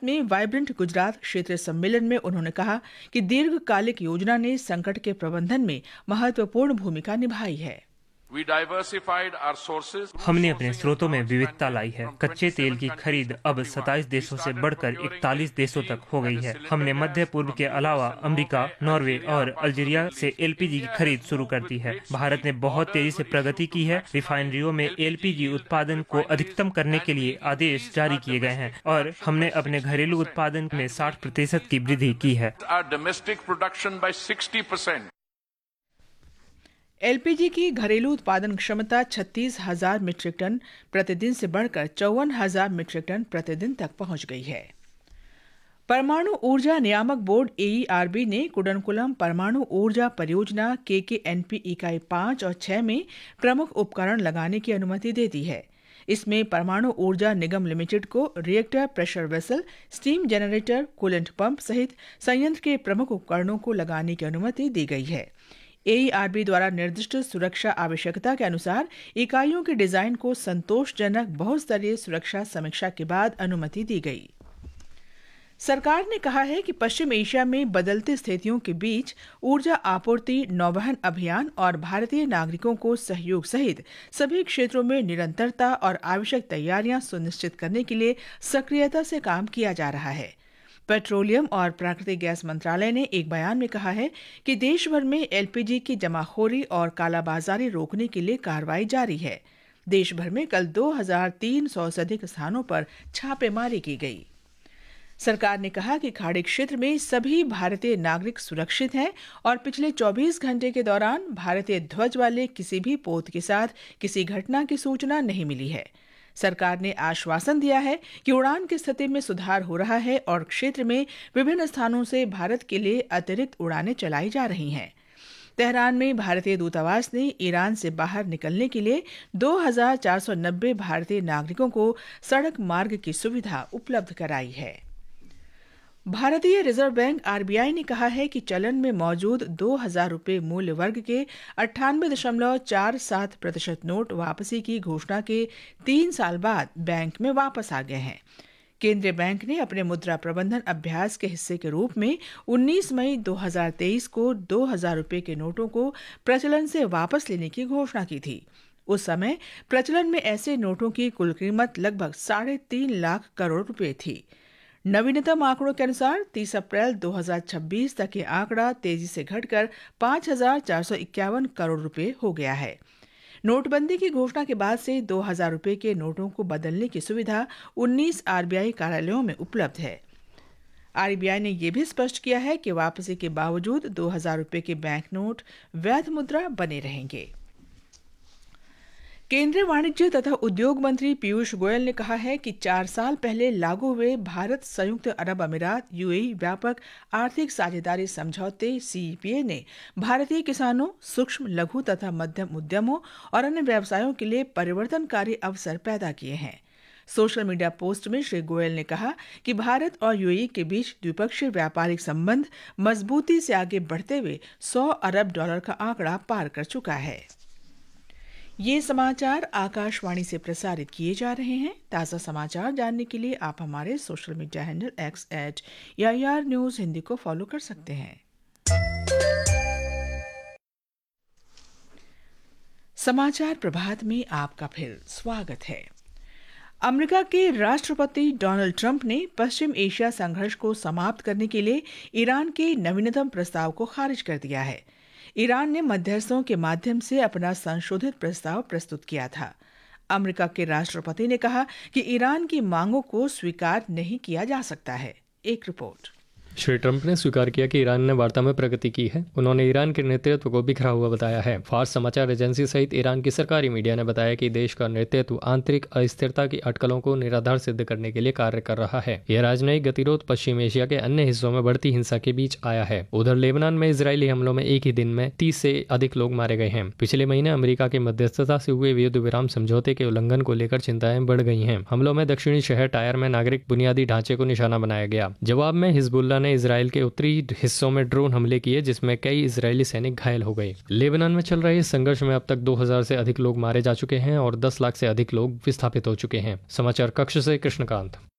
में वाइब्रेंट गुजरात क्षेत्रीय सम्मेलन में उन्होंने कहा कि दीर्घकालिक योजना ने संकट के प्रबंधन में महत्वपूर्ण भूमिका निभाई है। हमने अपने स्रोतों में विविधता लाई है। कच्चे तेल की खरीद अब 27 देशों से बढ़कर 41 देशों तक हो गई है। हमने मध्य पूर्व के अलावा अमेरिका, नॉर्वे और अल्जीरिया से एलपीजी की खरीद शुरू कर दी है। भारत ने बहुत तेजी से प्रगति की है। रिफाइनरियों में एलपीजी उत्पादन को अधिकतम करने के लिए आदेश जारी किए गए हैं और हमने अपने घरेलू उत्पादन में 60% की वृद्धि की है। एलपीजी की घरेलू उत्पादन क्षमता 36,000 मीट्रिक टन प्रतिदिन से बढ़कर 54,000 मीट्रिक टन प्रतिदिन तक पहुंच गई है। परमाणु ऊर्जा नियामक बोर्ड एईआरबी ने कुडनकुलम परमाणु ऊर्जा परियोजना केकेएनपी इकाई 5 और 6 में प्रमुख उपकरण लगाने की अनुमति दे दी है। इसमें परमाणु ऊर्जा निगम लिमिटेड को reactor, pressure vessel, steam generator, coolant pump सहित संयंत्र के प्रमुख उपकरणों को लगाने की अनुमति दी गई है। एईआरबी द्वारा निर्दिष्ट सुरक्षा आवश्यकता के अनुसार इकाइयों के डिजाइन को संतोषजनक बहुस्तरीय सुरक्षा समीक्षा के बाद अनुमति दी गई। सरकार ने कहा है कि पश्चिम एशिया में बदलती स्थितियों के बीच ऊर्जा आपूर्ति, नौवहन अभियान और भारतीय नागरिकों को सहयोग सहित सभी क्षेत्रों में निरंतरता और आवश्यक तैयारियां सुनिश्चित करने के लिए सक्रियता से काम किया जा रहा है। पेट्रोलियम और प्राकृतिक गैस मंत्रालय ने एक बयान में कहा है कि देश भर में एलपीजी की जमाखोरी और कालाबाजारी रोकने के लिए कार्रवाई जारी है। देश भर में कल 2,300 से अधिक स्थानों पर छापेमारी की गई। सरकार ने कहा कि खाड़ी क्षेत्र में सभी भारतीय नागरिक सुरक्षित हैं और पिछले 24 घंटे के दौरान भारतीय ध्वज वाले किसी भी पोत के साथ किसी घटना की सूचना नहीं मिली है। सरकार ने आश्वासन दिया है कि उड़ान की स्थिति में सुधार हो रहा है और क्षेत्र में विभिन्न स्थानों से भारत के लिए अतिरिक्त उड़ानें चलाई जा रही हैं। तेहरान में भारतीय दूतावास ने ईरान से बाहर निकलने के लिए 2,490 भारतीय नागरिकों को सड़क मार्ग की सुविधा उपलब्ध कराई है। भारतीय रिजर्व बैंक आरबीआई ने कहा है कि चलन में मौजूद 2,000 रुपये मूल्य वर्ग के 98.47% नोट वापसी की घोषणा के 3 साल बाद बैंक में वापस आ गए हैं। केंद्रीय बैंक ने अपने मुद्रा प्रबंधन अभ्यास के हिस्से के रूप में 19 मई 2023 को 2,000 रुपये के नोटों को प्रचलन से वापस लेने की घोषणा की थी। उस समय प्रचलन में ऐसे नोटों की कुल कीमत लगभग 3.5 लाख करोड़ रुपए थी। नवीनतम आंकड़ों के अनुसार 30 अप्रैल 2026 तक ये आंकड़ा तेजी से घटकर 5,451 करोड़ रुपए हो गया है। नोटबंदी की घोषणा के बाद से 2,000 रुपए के नोटों को बदलने की सुविधा 19 आरबीआई कार्यालयों में उपलब्ध है। आरबीआई ने यह भी स्पष्ट किया है कि वापसी के बावजूद 2,000 रुपए के बैंक नोट वैध मुद्रा बने रहेंगे। केंद्रीय वाणिज्य तथा उद्योग मंत्री पीयूष गोयल ने कहा है कि 4 साल पहले लागू हुए भारत संयुक्त अरब अमीरात यूएई व्यापक आर्थिक साझेदारी समझौते सीईपीए ने भारतीय किसानों, सूक्ष्म, लघु तथा मध्यम उद्यमों और अन्य व्यवसायों के लिए परिवर्तनकारी अवसर पैदा किए हैं। सोशल मीडिया पोस्ट में श्री गोयल ने कहा कि भारत और यूएई के बीच द्विपक्षीय व्यापारिक संबंध मजबूती से आगे बढ़ते हुए $100 अरब का आंकड़ा पार कर चुका है। ये समाचार आकाशवाणी से प्रसारित किए जा रहे हैं। ताज़ा समाचार जानने के लिए आप हमारे social media handle X@AIR news Hindi को फॉलो कर सकते हैं। समाचार प्रभात में आपका फिर स्वागत है। अमेरिका के राष्ट्रपति डोनाल्ड ट्रंप ने पश्चिम एशिया संघर्ष को समाप्त करने के लिए ईरान के नवीनतम प्रस्ताव को खारिज कर दिया है। ईरान ने मध्यस्थों के माध्यम से अपना संशोधित प्रस्ताव प्रस्तुत किया था। अमेरिका के राष्ट्रपति ने कहा कि ईरान की मांगों को स्वीकार नहीं किया जा सकता है। एक रिपोर्ट। श्री ट्रंप ने स्वीकार किया कि ईरान ने वार्ता में प्रगति की है। उन्होंने ईरान के नेतृत्व को बिखरा हुआ बताया है। फार्स समाचार एजेंसी सहित ईरान की सरकारी मीडिया ने बताया कि देश का नेतृत्व आंतरिक अस्थिरता की अटकलों को निराधार सिद्ध करने के लिए कार्य कर रहा है। यह राजनयिक गतिरोध पश्चिम एशिया के अन्य हिस्सों में बढ़ती हिंसा के बीच आया है। उधर लेबनान में इजरायली हमलों में एक ही दिन में 30 से अधिक लोग मारे गए हैं। पिछले महीने अमेरिका की मध्यस्थता से हुए युद्ध विराम समझौते के उल्लंघन को लेकर चिंताएं बढ़ गई हैं। हमलों में दक्षिणी शहर टायर में नागरिक बुनियादी ढांचे को निशाना बनाया गया। जवाब में हिजबुल्लाह ने इजराइल के उत्तरी हिस्सों में ड्रोन हमले किए, जिसमें कई इजरायली सैनिक घायल हो गए। लेबनान में चल रहे इस संघर्ष में अब तक 2,000 से अधिक लोग मारे जा चुके हैं और 10 लाख से अधिक लोग विस्थापित हो चुके हैं। समाचार कक्ष से कृष्णकांत।